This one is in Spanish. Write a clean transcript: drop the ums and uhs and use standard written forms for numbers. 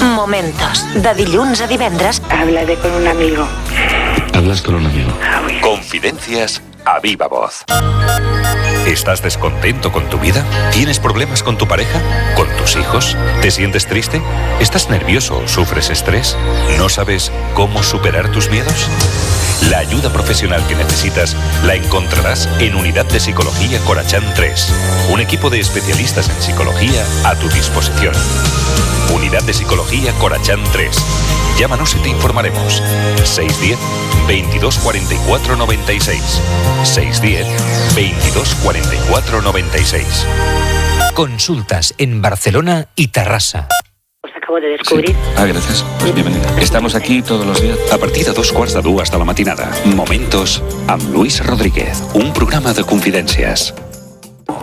Momentos, de dilluns a divendres. Hablaré con un amigo. Hablas con un amigo. Confidencias a viva voz. ¿Estás descontento con tu vida? ¿Tienes problemas con tu pareja? ¿Con tus hijos? ¿Te sientes triste? ¿Estás nervioso o sufres estrés? ¿No sabes cómo superar tus miedos? La ayuda profesional que necesitas la encontrarás en Unidad de Psicología Corachán 3. Un equipo de especialistas en psicología a tu disposición. Unidad de Psicología Corachán 3. Llámanos y te informaremos. 610 22 44 96. 610 22 44 96. Consultas en Barcelona y Terrassa. Os acabo de descubrir. Sí. Gracias. Pues bienvenida. Estamos aquí todos los días. A partir de 2:15 hasta la matinada. Momentos amb Luis Rodríguez. Un programa de confidències.